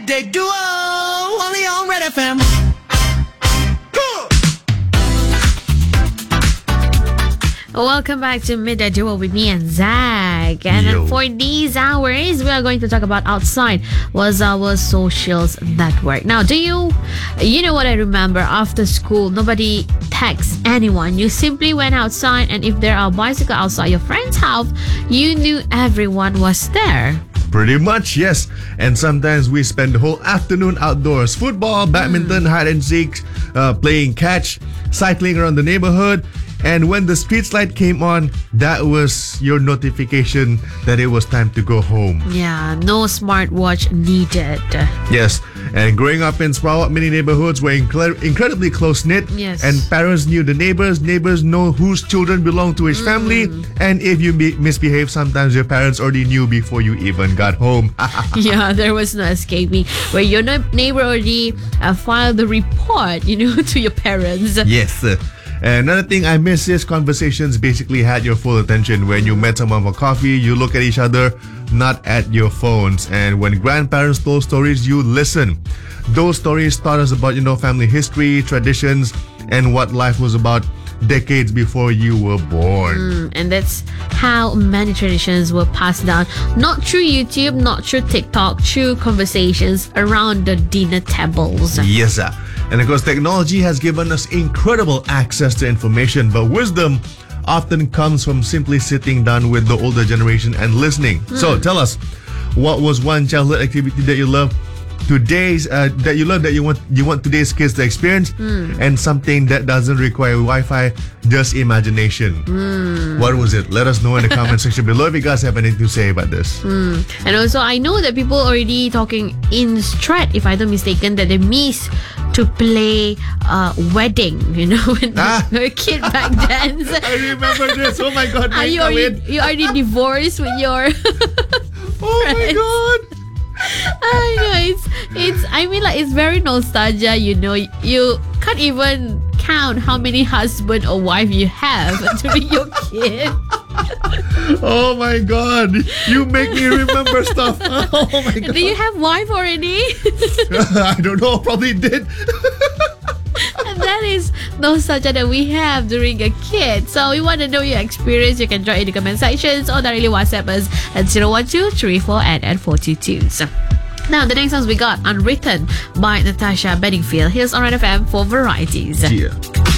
Midday Duo, only on Red FM. Welcome back to Midday Duo with me and Zach. And Yo. for these hours, we are going to talk about outside was our socials network. Now, you know what I remember? After school, nobody texts anyone. You simply went outside, and if there are bicycle outside your friend's house, you knew everyone was there. Pretty much, yes. And sometimes we spend the whole afternoon outdoors. Football, badminton, hide and seek, playing catch, cycling around the neighborhood. And when the street light came on, that was your notification that it was time to go home. Yeah, no smartwatch needed. Yes. And growing up in Sarawak, many neighborhoods were incredibly close-knit. Yes. And parents knew the neighbors know whose children belong to which family. And if you misbehave, sometimes your parents already knew before you even got home. Yeah, there was no escaping. Where your neighbor already filed the report, to your parents. Yes. Another thing I miss is conversations basically had your full attention. When you met someone for coffee, you look at each other, not at your phones. And when grandparents told stories, you listen. Those stories taught us about, family history, traditions, and what life was about decades before you were born. And that's how many traditions were passed down. Not through YouTube, not through TikTok, through conversations around the dinner tables. Yes, sir. And of course, technology has given us incredible access to information, but wisdom often comes from simply sitting down with the older generation and listening. So tell us, what was one childhood activity that you love that you want today's kids to experience, and something that doesn't require Wi-Fi, just imagination? What was it? Let us know in the comment section below if you guys have anything to say about this. And also, I know that people already talking in Strat, if I'm not mistaken, that they miss to play wedding, when they were a kid back then. I remember this. Oh my god. Are you already divorced with your Oh my god. I know it's very nostalgia. You can't even count how many husband or wife you have to be your kid. Oh my god, you make me remember stuff. Oh my god. Do you have wife already? I don't know, probably did. And that is nostalgia that we have during a kid. So we want to know your experience. You can join in the comment sections or directly WhatsApp us at 012-34 So now the next songs we got Unwritten by Natasha Bedingfield. Here's on Red FM for varieties. Yeah.